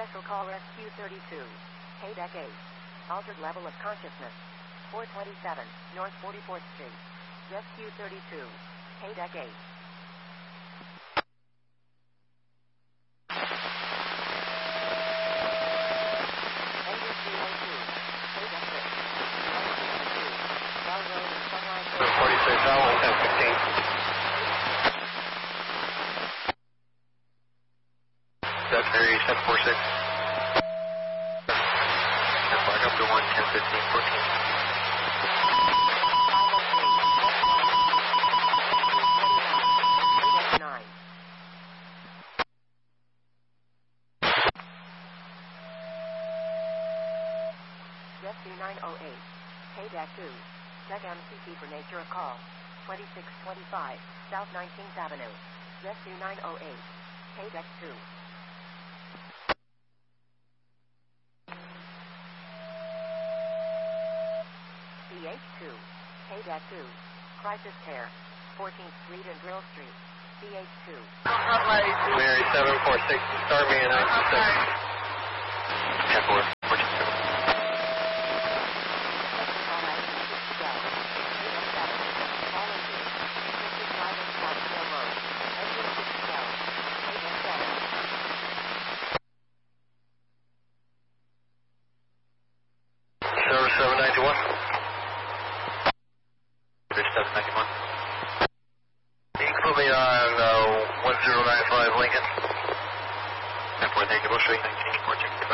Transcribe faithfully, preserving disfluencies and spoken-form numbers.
Special call Rescue thirty-two. Hey Deck eight. Altered level of consciousness. four twenty-seven, North forty-fourth Street. Rescue thirty-two. Hey Deck eight. forty-six, Allen, ten fifteen. That's very seven four six. And flag up to one, ten fifteen, fourteen. Rescue nine oh eight. Hey Deck two. Check M C T for nature of call. twenty-six twenty-five, South nineteenth Avenue. Rescue nine oh eight. Hey Deck two. C H two. Hey Deck two. Crisis care. fourteenth Street and Drill Street. C H two. Mary seven four six, Star Me and nine six. ten four, fourteen seven. seven ninety-one. seven ninety-one. You can put me on uh, one zero nine five Lincoln. ten four, thank you, Bush Street, nineteen.